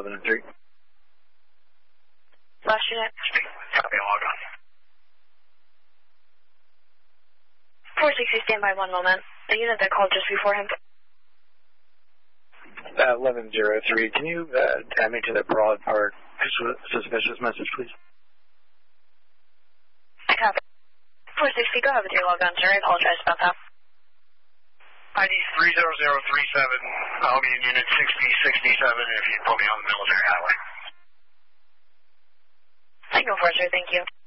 11 and 3. Last unit. Copy, log on. 460, stand by 1 moment. The unit that called just before him. 1103, can you add me to the broad part suspicious message, please? Copy. 460, go ahead with your log on, sir. I apologize about that. ID 30037, I'll be in unit 6067 if you put me on the military highway. Signal 4, sir, thank you.